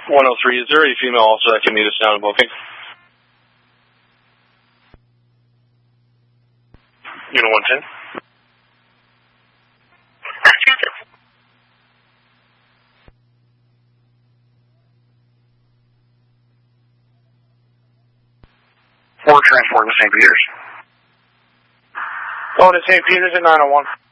103, is there a female also that can meet us down in booking? Unit 110. We're transporting to St. Peter's. Going to St. Peter's at 901.